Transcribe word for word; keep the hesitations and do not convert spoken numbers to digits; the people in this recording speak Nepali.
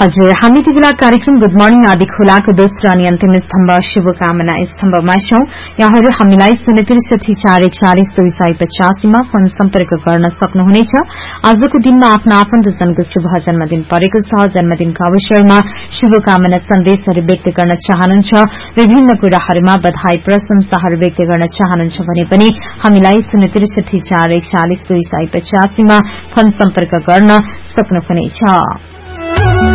हजुर, हामी यति बेला कार्यक्रम गुड मर्निङ आदि खोलाको दोस्रो अनि अन्तिम स्तम्भ शुभकामना स्तम्भमा छौं। यहाँहरू हामीलाई शून्य त्रिसठी चार एकचालिस दुई सय पचासीमा फोन सम्पर्क गर्न सक्नुहुनेछ। आजको दिनमा आफ्ना आफन्तजनको शुभ जन्मदिन परेको छ। जन्मदिनको अवसरमा शुभकामना सन्देशहरू व्यक्त गर्न चाहनुहुन्छ, विभिन्न कुराहरूमा बधाई प्रशंसाहरू व्यक्त गर्न चाहनुहुन्छ भने पनि हामीलाई शून्य त्रिसठी चार एकचालिस दुई सय पचासीमा फोन सम्पर्क गर्न सक्नुहुनेछ।